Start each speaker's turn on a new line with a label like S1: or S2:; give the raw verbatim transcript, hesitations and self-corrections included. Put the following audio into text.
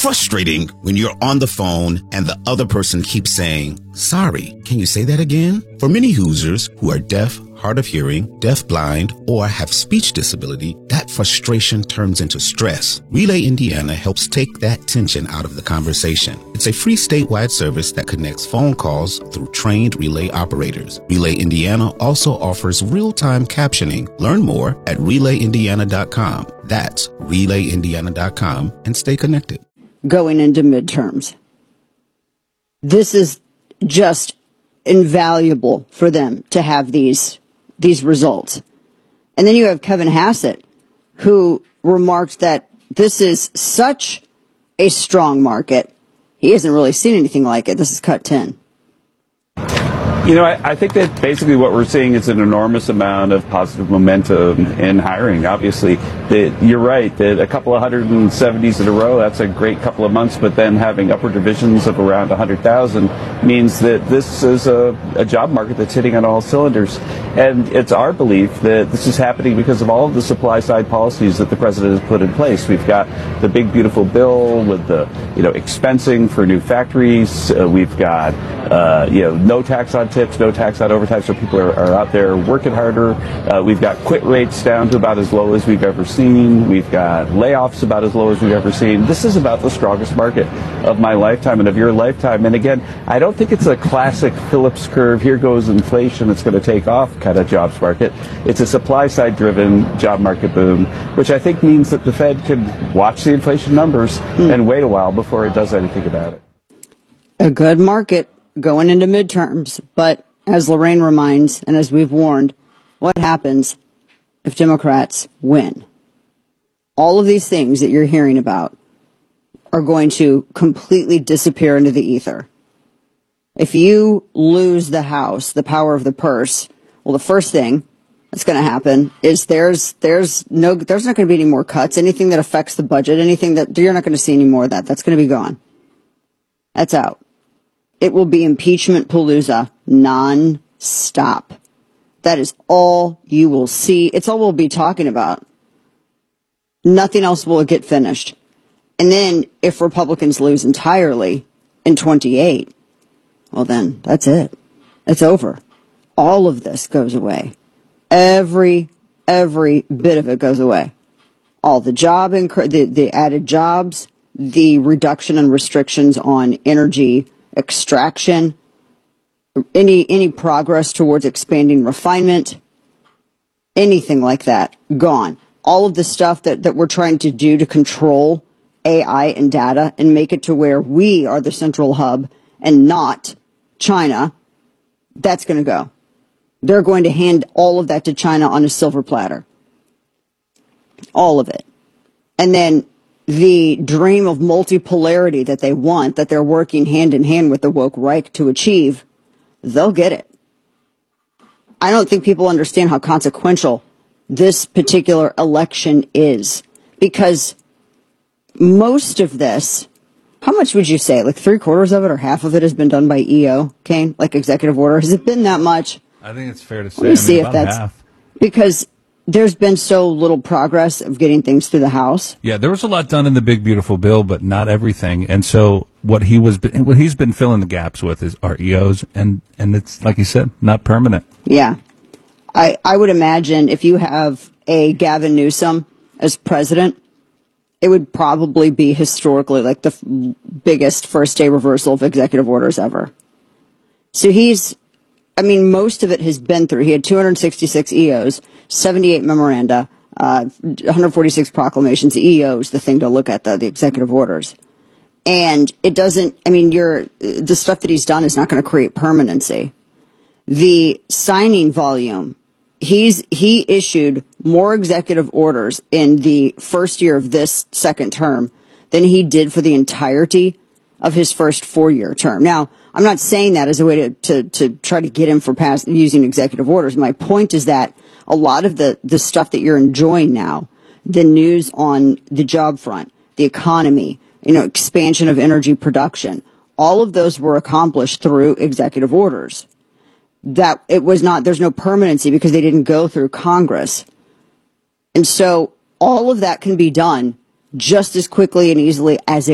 S1: frustrating when you're on the phone and the other person keeps saying, sorry, can you say that again? For many Hoosiers who are deaf, hard of hearing, deafblind, or have speech disability, that frustration turns into stress. Relay Indiana helps take that tension out of the conversation. It's a free statewide service that connects phone calls through trained relay operators. Relay Indiana also offers real-time captioning. Learn more at relay indiana dot com. That's relay indiana dot com and stay connected.
S2: Going into midterms. This is just invaluable for them to have these these results. And then you have Kevin Hassett, who remarked that this is such a strong market. He hasn't really seen anything like it. This is cut ten.
S3: You know, I, I think that basically what we're seeing is an enormous amount of positive momentum in hiring. Obviously, that you're right, that a couple of hundred and seventies in a row, that's a great couple of months, but then having upward divisions of around one hundred thousand means that this is a, a job market that's hitting on all cylinders. And it's our belief that this is happening because of all of the supply-side policies that the president has put in place. We've got the big, beautiful bill with the, you know, expensing for new factories. Uh, we've got, uh, you know, no tax on tips, no tax on overtime, so people are, are out there working harder. Uh, we've got quit rates down to about as low as we've ever seen. We've got layoffs about as low as we've ever seen. This is about the strongest market of my lifetime and of your lifetime. And again, I don't think it's a classic Phillips curve, here goes inflation, it's going to take off kind of jobs market. It's a supply-side driven job market boom, which I think means that the Fed can watch the inflation numbers mm. and wait a while before it does anything about it.
S2: A good market going into midterms, but as Lorraine reminds, and as we've warned, what happens if Democrats win? All of these things that you're hearing about are going to completely disappear into the ether. If you lose the House, the power of the purse, well, the first thing that's going to happen is there's there's no there's not going to be any more cuts. Anything that affects the budget, anything that you're not going to see any more of that. That's going to be gone. That's out. It will be impeachment palooza non-stop. That is all you will see. It's all we'll be talking about. Nothing else will get finished. And then if Republicans lose entirely in twenty-eight, well then that's it. It's over. All of this goes away. Every, every bit of it goes away. All the job, inc- the, the added jobs, the reduction and restrictions on energy extraction, any, any progress towards expanding refinement, anything like that, gone. All of the stuff that, that we're trying to do to control A I and data and make it to where we are the central hub and not China, that's going to go. They're going to hand all of that to China on a silver platter. All of it. And then the dream of multipolarity that they want, that they're working hand in hand with the woke Reich to achieve, they'll get it. I don't think people understand how consequential this particular election is, because most of this, how much would you say, like three quarters of it or half of it has been done by E O, Kane, like executive order? Has it been that much?
S4: I think it's fair to say.
S2: Let me
S4: I mean,
S2: see if that's
S4: half.
S2: Because there's been so little progress of getting things through the House.
S4: Yeah, there was a lot done in the big beautiful bill, but not everything. And so what he was, what he's been filling the gaps with is our E Os, and and it's like you said, not permanent.
S2: Yeah, I I would imagine if you have a Gavin Newsom as president, it would probably be historically like the f- biggest first day reversal of executive orders ever. So he's, I mean, most of it has been through. He had two hundred sixty-six E Os, seventy-eight memoranda, uh, one hundred forty-six proclamations. The E O is the thing to look at, the, the executive orders. And it doesn't, I mean, you're, the stuff that he's done is not going to create permanency. The signing volume, he's, he issued more executive orders in the first year of this second term than he did for the entirety of his first four-year term. Now, I'm not saying that as a way to, to, to try to get him for pass, using executive orders. My point is that a lot of the, the stuff that you're enjoying now, the news on the job front, the economy, you know, expansion of energy production, all of those were accomplished through executive orders. That it was not, there's no permanency because they didn't go through Congress. And so all of that can be done just as quickly and easily as it